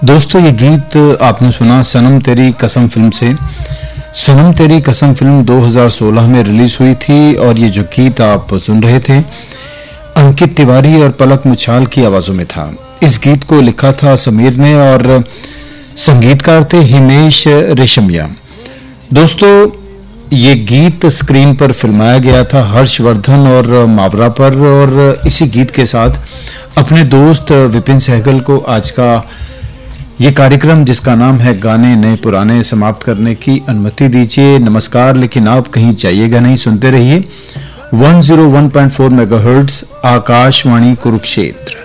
दोस्तों, ये गीत आपने सुना सनम तेरी कसम फिल्म से। सनम तेरी कसम फिल्म 2016 में रिलीज हुई थी और ये जो गीत आप सुन रहे थे अंकित तिवारी और पलक मुछाल की आवाजों में था। इस गीत को लिखा था समीर ने और संगीतकार थे हिमेश रेशमिया। दोस्तों, ये गीत स्क्रीन पर फिल्माया गया था हर्षवर्धन और मावरा पर, और इसी गीत के साथ अपने दोस्त विपिन सहगल को आज का ये कार्यक्रम जिसका नाम है गाने नए पुराने समाप्त करने की अनुमति दीजिए। नमस्कार, लेकिन आप कहीं जाइएगा नहीं, सुनते रहिए 101.4 मेगाहर्ट्ज आकाशवाणी कुरुक्षेत्र।